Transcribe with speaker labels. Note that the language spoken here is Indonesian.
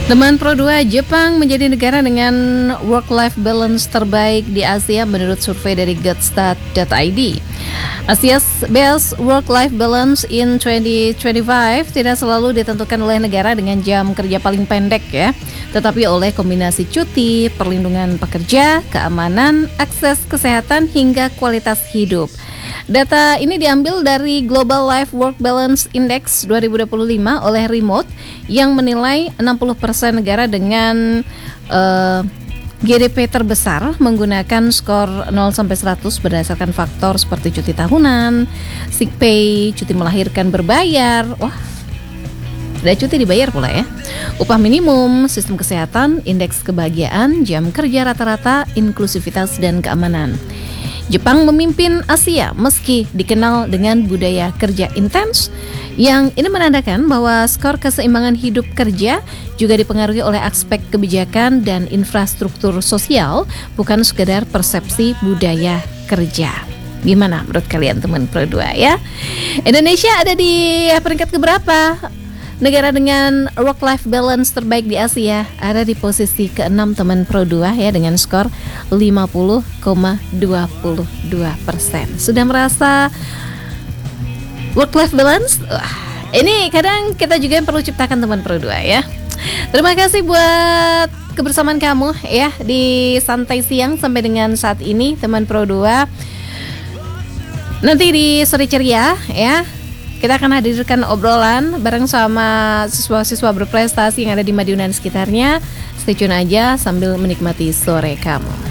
Speaker 1: Teman Pro 2, Jepang menjadi negara dengan work-life balance terbaik di Asia menurut survei dari Godstat.id. Asia's best work-life balance in 2025 tidak selalu ditentukan oleh negara dengan jam kerja paling pendek ya, tetapi oleh kombinasi cuti, perlindungan pekerja, keamanan, akses kesehatan hingga kualitas hidup. Data ini diambil dari Global Life Work Balance Index 2025 oleh Remote yang menilai 60% negara dengan GDP terbesar menggunakan skor 0-100 berdasarkan faktor seperti cuti tahunan, sick pay, cuti melahirkan berbayar, ada cuti dibayar pula ya, upah minimum, sistem kesehatan, indeks kebahagiaan, jam kerja rata-rata, inklusivitas dan keamanan. Jepang memimpin Asia meski dikenal dengan budaya kerja intens, yang ini menandakan bahwa skor keseimbangan hidup kerja juga dipengaruhi oleh aspek kebijakan dan infrastruktur sosial, bukan sekedar persepsi budaya kerja. Gimana menurut kalian teman Pro 2 ya? Indonesia ada di peringkat keberapa? Negara dengan work-life balance terbaik di Asia, ada di posisi ke-6 teman Pro 2 ya, dengan skor 50,22%. Sudah merasa work-life balance? Ini kadang kita juga yang perlu ciptakan teman Pro 2 ya. Terima kasih buat kebersamaan kamu ya di Santai Siang sampai dengan saat ini teman Pro 2. Nanti di Sore Ceria ya, kita akan hadirkan obrolan bareng sama siswa-siswa berprestasi yang ada di Madiun dan sekitarnya. Stay tune aja sambil menikmati sore kamu.